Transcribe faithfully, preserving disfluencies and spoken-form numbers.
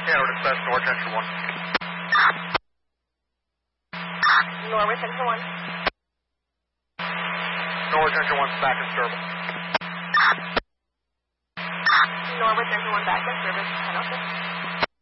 Yeah, we're dispatch Norwich Entry one. Norwich Entry one. Norwich Entry one's back in service. Norwich Entry one back in service. ten oh six.